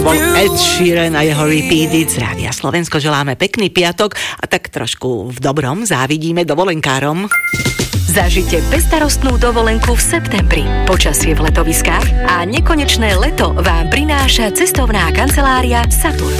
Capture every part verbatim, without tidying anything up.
To bol Ed Sheeran a jeho Repeat It z Rádia Slovensko. Želáme pekný piatok a tak trošku v dobrom závidíme dovolenkárom. Zažite bezstarostnú dovolenku v septembri, počasie v letoviskách a nekonečné leto vám prináša cestovná kancelária Saturn.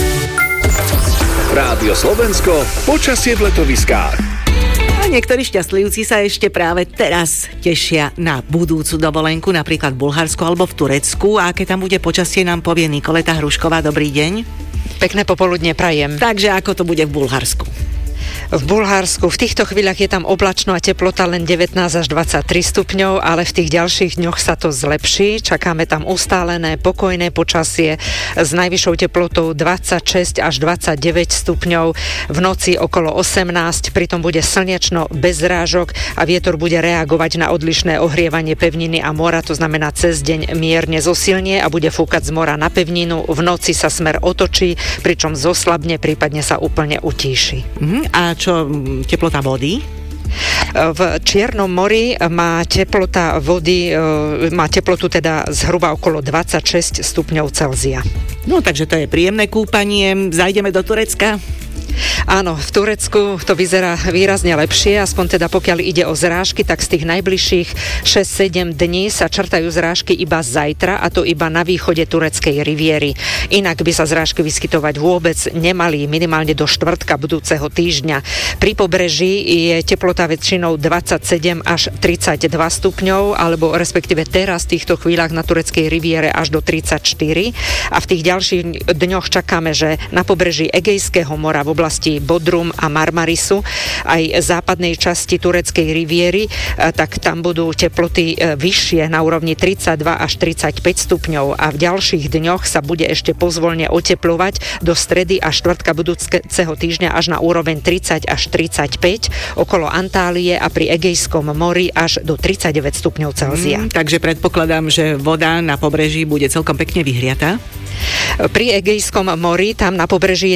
Rádio Slovensko, počasie v letoviskách. A niektorí šťastlivci sa ešte práve teraz tešia na budúcu dovolenku, napríklad v Bulharsku alebo v Turecku. A aké tam bude počasie, nám povie Nikoleta Hrušková. Dobrý deň. Pekné popoludne prajem. Takže ako to bude v Bulharsku? V Bulharsku v týchto chvíľach je tam oblačno a teplota len devätnásť až dvadsaťtri stupňov, ale v tých ďalších dňoch sa to zlepší. Čakáme tam ustálené, pokojné počasie s najvyššou teplotou dvadsaťšesť až dvadsaťdeväť stupňov, v noci okolo osemnásť, pritom bude slnečno bez zrážok a vietor bude reagovať na odlišné ohrievanie pevniny a mora, to znamená cez deň mierne zosilnie a bude fúkať z mora na pevninu, v noci sa smer otočí, pričom zoslabne, prípadne sa úplne utíši. Mhm. A čo teplota vody? V Čiernom mori má teplota vody, má teplotu teda zhruba okolo dvadsaťšesť stupňov Celzia. No takže to je príjemné kúpanie. Zajdeme do Turecka? Áno, v Turecku to vyzerá výrazne lepšie, aspoň teda pokiaľ ide o zrážky, tak z tých najbližších šesť sedem dní sa črtajú zrážky iba zajtra, a to iba na východe tureckej riviery. Inak by sa zrážky vyskytovať vôbec nemali, minimálne do štvrtka budúceho týždňa. Pri pobreží je teplota väčšinou dvadsaťsedem až tridsaťdva stupňov, alebo respektíve teraz v týchto chvíľach na tureckej riviere až do tridsaťštyri. A v tých ďalších dňoch čakáme, že na pobreží Egejského mora v oblasti Bodrum a Marmarisu, aj západnej časti tureckej riviery, tak tam budú teploty vyššie na úrovni tridsaťdva až tridsaťpäť stupňov a v ďalších dňoch sa bude ešte pozvolne oteplovať do stredy a štvrtka budúceho týždňa až na úroveň tridsať až tridsaťpäť, okolo Antálie a pri Egejskom mori až do tridsaťdeväť stupňov Celzia. Mm, takže predpokladám, že voda na pobreží bude celkom pekne vyhriatá. Pri Egejskom mori, tam na pobreží